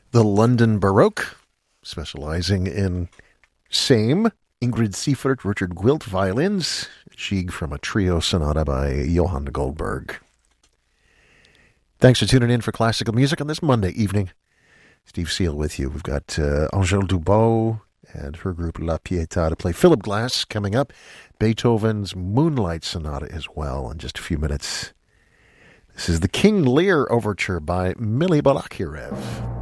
The London Baroque, specializing in same. Ingrid Seifert, Richard Gwilt, violins. Gigue from a trio sonata by Johann Goldberg. Thanks for tuning in for classical music on this Monday evening. Steve Seal with you. We've got Angèle Dubot and her group La Pietà to play. Philip Glass coming up. Beethoven's Moonlight Sonata as well in just a few minutes. This is the King Lear Overture by Mili Balakirev.